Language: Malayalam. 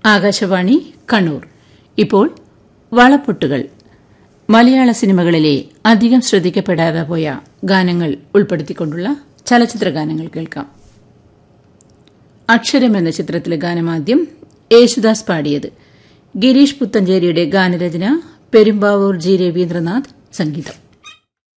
ആകാശവാണി കണ്ണൂർ. ഇപ്പോൾ വളപ്പൊട്ടുകൾ, മലയാള സിനിമകളിലെ അധികം ശ്രദ്ധിക്കപ്പെടാതെ പോയ ഗാനങ്ങൾ ഉൾപ്പെടുത്തിക്കൊണ്ടുള്ള ചലച്ചിത്ര ഗാനങ്ങൾ കേൾക്കാം. അക്ഷരം എന്ന ചിത്രത്തിലെ ഗാനമാദ്യം യേശുദാസ് പാടിയത്. ഗിരീഷ് പുത്തഞ്ചേരിയുടെ ഗാനരചന, പെരുമ്പാവൂർ ജി രവീന്ദ്രനാഥ് സംഗീതം.